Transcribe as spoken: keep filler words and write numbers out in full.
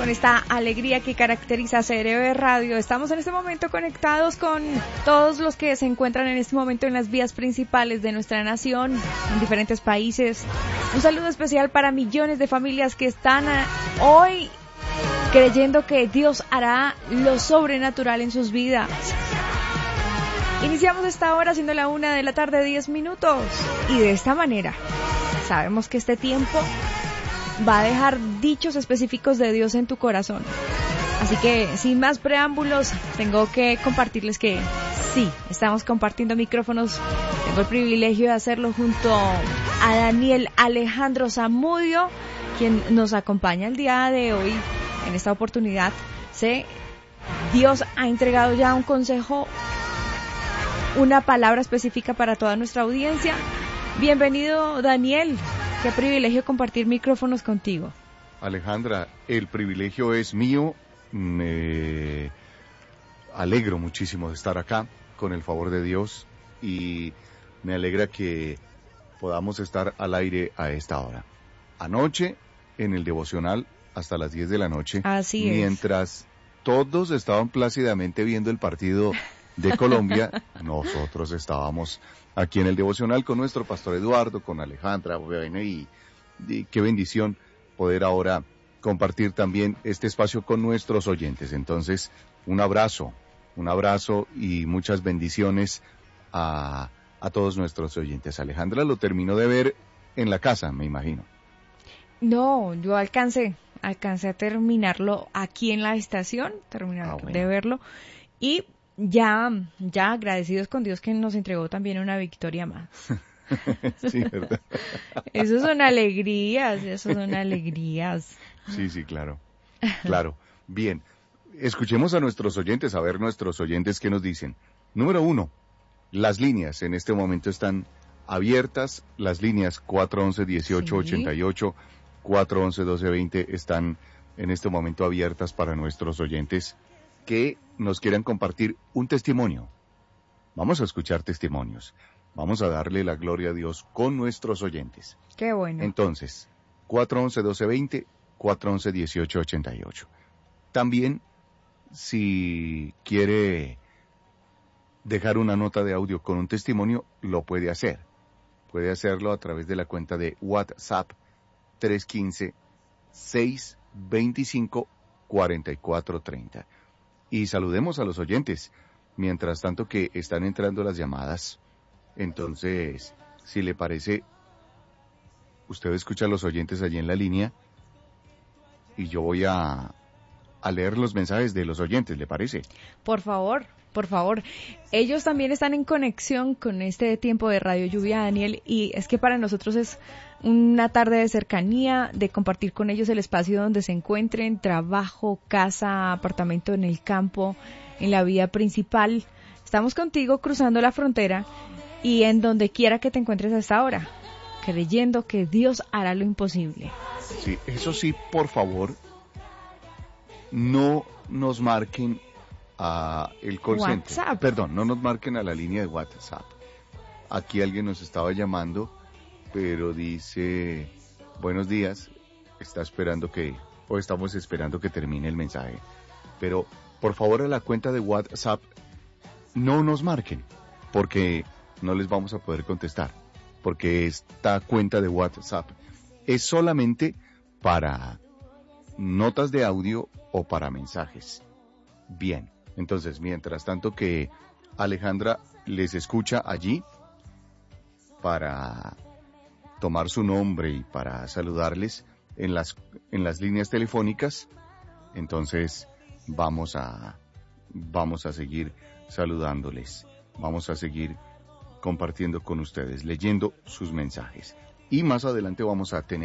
con esta alegría que caracteriza a C R V Radio. Estamos en este momento conectados con todos los que se encuentran en este momento en las vías principales de nuestra nación, en diferentes países. Un saludo especial para millones de familias que están hoy creyendo que Dios hará lo sobrenatural en sus vidas. Iniciamos esta hora siendo la una de la tarde, diez minutos. Y de esta manera, sabemos que este tiempo va a dejar dichos específicos de Dios en tu corazón. Así que, sin más preámbulos, tengo que compartirles que sí, estamos compartiendo micrófonos. Tengo el privilegio de hacerlo junto a Daniel Alejandro Zamudio, quien nos acompaña el día de hoy. En esta oportunidad, sé, Dios ha entregado ya un consejo, una palabra específica para toda nuestra audiencia. Bienvenido, Daniel. Qué privilegio compartir micrófonos contigo. Alejandra, el privilegio es mío. Me alegro muchísimo de estar acá, con el favor de Dios, y me alegra que podamos estar al aire a esta hora. Anoche, en el devocional, hasta las diez de la noche, Así mientras es. todos estaban plácidamente viendo el partido de Colombia, nosotros estábamos aquí en el devocional con nuestro pastor Eduardo, con Alejandra, y, y qué bendición poder ahora compartir también este espacio con nuestros oyentes. Entonces, un abrazo, un abrazo y muchas bendiciones a, a todos nuestros oyentes. Alejandra lo terminó de ver en la casa, me imagino. No, yo alcancé, alcancé a terminarlo aquí en la estación, terminar ah, bueno. de verlo, y ya, ya agradecidos con Dios que nos entregó también una victoria más. Sí, ¿verdad? Eso son alegrías, eso son alegrías. Sí, sí, claro, claro. Bien, escuchemos a nuestros oyentes, a ver nuestros oyentes qué nos dicen. Número uno, las líneas en este momento están abiertas, las líneas cuatro once, dieciocho ochenta y ocho, cuatro once, doce veinte están en este momento abiertas para nuestros oyentes que nos quieran compartir un testimonio. Vamos a escuchar testimonios. Vamos a darle la gloria a Dios con nuestros oyentes. Qué bueno. Entonces, cuatro once, doce veinte, cuatro once, dieciocho ochenta y ocho. También, si quiere dejar una nota de audio con un testimonio, lo puede hacer. Puede hacerlo a través de la cuenta de WhatsApp tres uno cinco, seis dos cinco, cuatro cuatro tres cero. Y saludemos a los oyentes, mientras tanto que están entrando las llamadas. Entonces, si le parece, usted escucha a los oyentes allí en la línea y yo voy a, a leer los mensajes de los oyentes, ¿le parece? Por favor, por favor. Ellos también están en conexión con este tiempo de Radio Lluvia, Daniel, y es que para nosotros es una tarde de cercanía, de compartir con ellos el espacio donde se encuentren, trabajo, casa, apartamento en el campo, en la vía principal. Estamos contigo cruzando la frontera y en donde quiera que te encuentres a esta hora, creyendo que Dios hará lo imposible. Sí, eso sí, por favor, no nos marquen a el call WhatsApp. center. Perdón, no nos marquen a la línea de WhatsApp. Aquí alguien nos estaba llamando, pero dice, buenos días, está esperando que, o estamos esperando que termine el mensaje. Pero, por favor, a la cuenta de WhatsApp, no nos marquen, porque no les vamos a poder contestar, porque esta cuenta de WhatsApp es solamente para notas de audio o para mensajes. Bien, entonces, mientras tanto que Alejandra les escucha allí para tomar su nombre y para saludarles en las, en las líneas telefónicas, entonces vamos a, vamos a seguir saludándoles, vamos a seguir compartiendo con ustedes, leyendo sus mensajes. Y más adelante vamos a tener